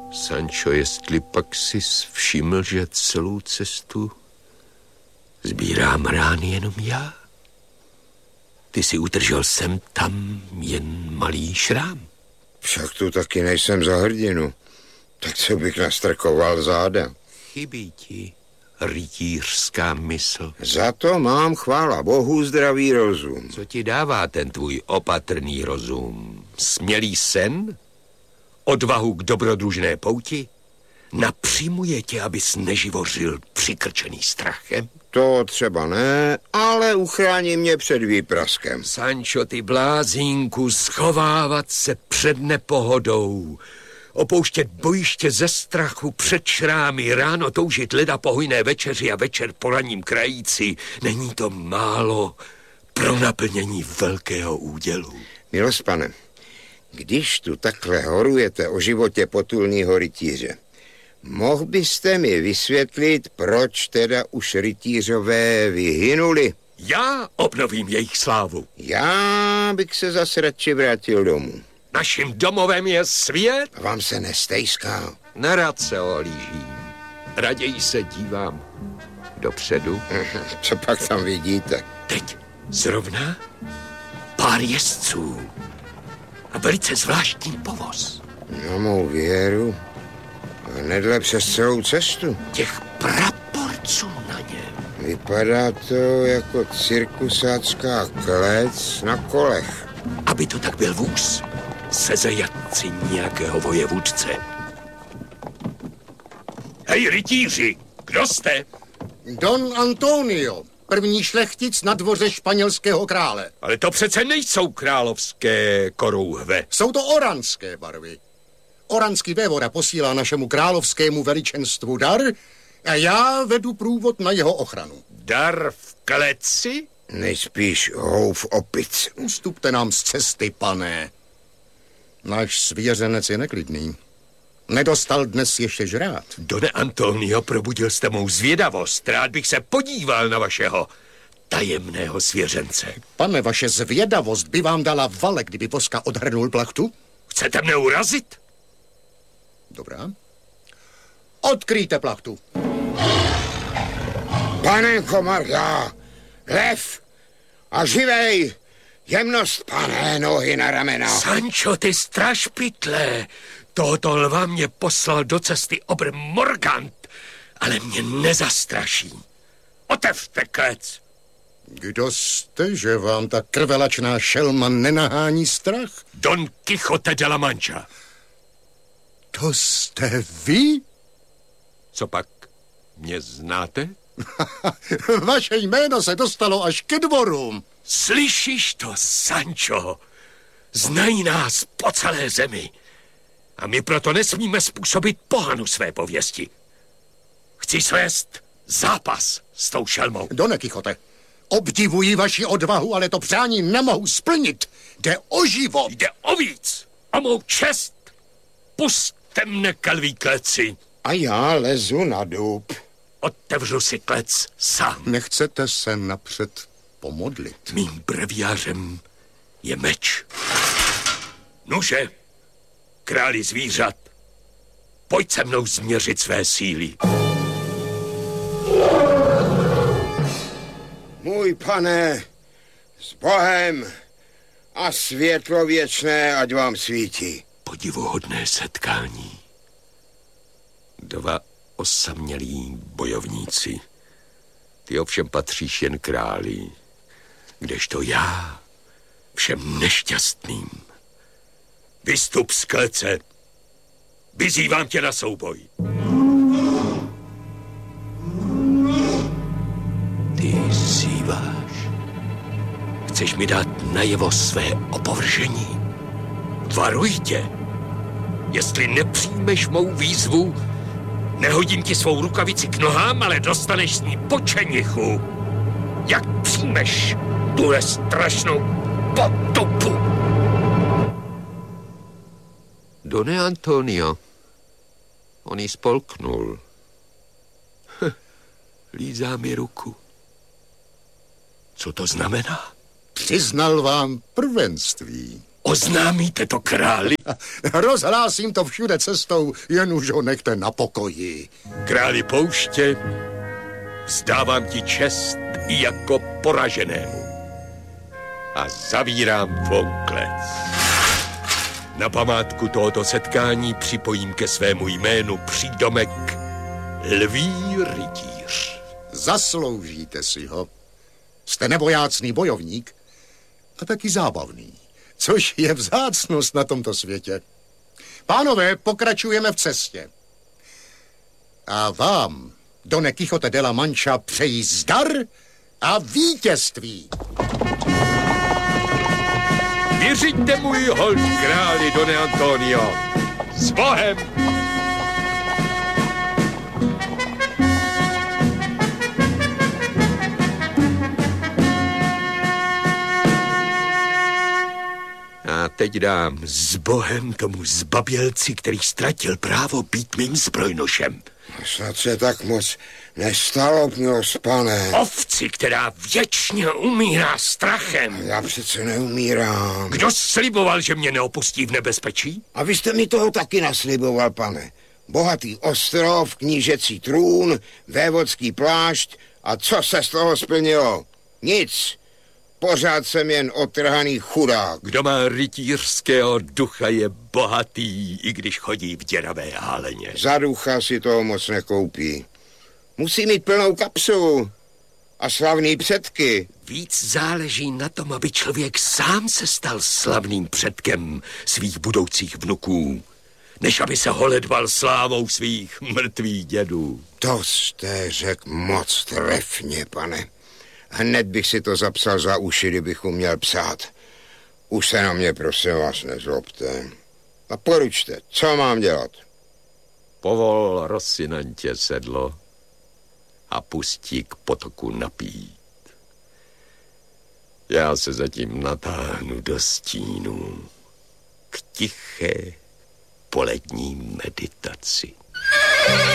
Sancho, jestli pak si všiml, že celou cestu sbírám rány jenom já? Ty si utržel sem tam jen malý šrám. Však tu taky nejsem za hrdinu. Tak co bych nastrkoval záda? Chybí ti rytířská mysl. Za to mám, chvála Bohu, zdravý rozum. Co ti dává ten tvůj opatrný rozum? Smělý sen? Odvahu k dobrodružné pouti? Napřímuje tě, abys neživořil přikrčený strachem? To třeba ne, ale uchrání mě před výpraskem. Sancho, ty blázínku, schovávat se před nepohodou, opouštět bojiště ze strachu před šrámy, ráno toužit leda po hojné večeři a večer po ranním krajíci. Není to málo pro naplnění velkého údělu. Milost pane, když tu takhle horujete o životě potulného rytíře, mohl byste mi vysvětlit, proč teda už rytířové vyhynuli? Já obnovím jejich slávu. Já bych se zase radši vrátil domů. Naším domovem je svět? A vám se nestejská. Nerad se ohlížím. Raději se dívám dopředu. Co pak tam vidíte? Teď zrovna pár jezdců a velice zvláštní povoz. Na mou věru. Hnedle přes celou cestu. Těch praporců na něm. Vypadá to jako cirkusácká klec na kolech. Aby to tak byl vůz se zajatci nějakého vojevůdce. Hej, rytíři, kdo jste? Don Antonio, první šlechtic na dvoře španělského krále. Ale to přece nejsou královské korouhve. Jsou to oranské barvy. Oranský vévoda posílá našemu královskému veličenstvu dar a já vedu průvod na jeho ochranu. Dar v kleci? Nejspíš houv opic. Ustupte nám z cesty, pane. Náš svěřenec je neklidný. Nedostal dnes ještě žrát. Done Antonio, probudil jste mou zvědavost. Rád bych se podíval na vašeho tajemného svěřence. Pane, vaše zvědavost by vám dala vale, kdyby Voska odhrnul plachtu? Chcete mne urazit? Dobrá. Odkryjte plachtu. Panenko Marga, lev a živej, jemnost, pane, nohy na ramena. Sancho, ty strašpitle, tohoto lva mě poslal do cesty obr Morgant, ale mě nezastraší. Otevřte klec. Kdo jste, že vám ta krvelačná šelma nenahání strach? Don Quixote de la Mancha. To jste vy? Co pak, mě znáte? Vaše jméno se dostalo až ke dvorům. Slyšíš to, Sancho? Znají nás po celé zemi. A my proto nesmíme způsobit pohanu své pověsti. Chci svést zápas s tou šelmou. Done Quixote, obdivuji vaši odvahu, ale to přání nemohu splnit. Jde o život. Jde o víc. O mou čest. Pusťte mne, kalví kleci. A já lezu na dub. Otevřu si klec sám. Nechcete se napřed pomodlit? Mým breviářem je meč. Nuže, králi zvířat, pojď se mnou změřit své síly. Můj pane, s Bohem a světlo věčné, ať vám svítí. Podivuhodné setkání. Dva osamělí bojovníci. Ty ovšem patříš jen králi, kdežto já všem nešťastným. Vystup z klece. Vyzývám tě na souboj. Ty zýváš. Chceš mi dát najevo své opovržení? Varuj tě. Jestli nepřijmeš mou výzvu, nehodím ti svou rukavici k nohám, ale dostaneš s ní po čenichu. Jak přijmeš tuhle strašnou potupu? Done Antonio, on ji spolknul. Lízá mi ruku. Co to znamená? Přiznal vám prvenství. Oznámíte to králi? Rozhlásím to všude cestou, jen už ho nechte na pokoji. Králi pouště, vzdávám ti čest i jako poraženému. A zavírám tvou klec. Na památku tohoto setkání připojím ke svému jménu přídomek Lví rytíř. Zasloužíte si ho. Jste nebojácný bojovník a taky zábavný, což je vzácnost na tomto světě. Pánové, pokračujeme v cestě. A vám, Done Quixote de la Mancha, přeji zdar a vítězství. Vyřiďte můj hold králi, Done Antonio. S Bohem! A teď dám s Bohem tomu zbabělci, který ztratil právo být mým zbrojnošem. Snad se tak moc nestalo, milost pane. Ovci, která věčně umírá strachem. Já přece neumírám. Kdo sliboval, že mě neopustí v nebezpečí? A vy jste mi toho taky nasliboval, pane. Bohatý ostrov, knížecí trůn, vévodský plášť a co se z toho splnilo? Nic. Pořád jsem jen otrhaný chudák. Kdo má rytířského ducha, je bohatý, i když chodí v děravé háleně. Za ducha si toho moc nekoupí. Musí mít plnou kapsu a slavný předky. Víc záleží na tom, aby člověk sám se stal slavným předkem svých budoucích vnuků, než aby se holedval slávou svých mrtvých dědů. To jste řekl moc trefně, pane. Hned bych si to zapsal za uši, kdybych uměl psát. Už se na mě, prosím vás, nezlobte. A poručte, co mám dělat? Povol Rocinantě sedlo a pustí k potoku napít. Já se zatím natáhnu do stínu k tiché polední meditaci.